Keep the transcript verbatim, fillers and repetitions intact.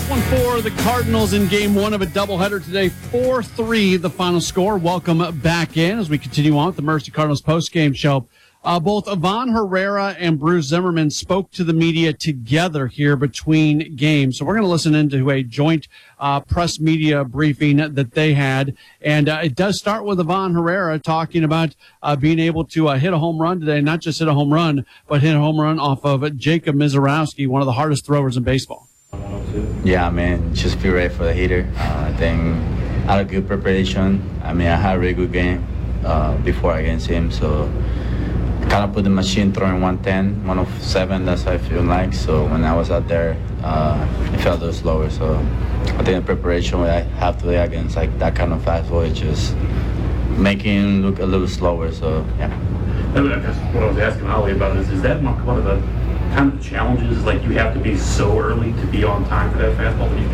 Tough one for the Cardinals in game one of a doubleheader today. four three, the final score. Welcome back in as we continue on with the Mercy Cardinals post-game show. Uh, both Ivan Herrera and Bruce Zimmerman spoke to the media together here between games. So we're going to listen into a joint uh, press media briefing that they had. And uh, it does start with Ivan Herrera talking about uh, being able to uh, hit a home run today. Not just hit a home run, but hit a home run off of Jacob Misiorowski, one of the hardest throwers in baseball. Yeah, I mean, just be ready for the hitter. Uh, I think I had a good preparation. I mean, I had a really good game uh, before against him, so kind of put the machine throwing one ten, one oh seven, that's how I feel like. So when I was out there, uh, it felt a little slower. So I think the preparation I have today against like that kind of fastball is just making him look a little slower. So yeah. I guess what I was asking Ali about is, is that one of the kind of the challenges? Like you have to be so early to be on time for that fastball that you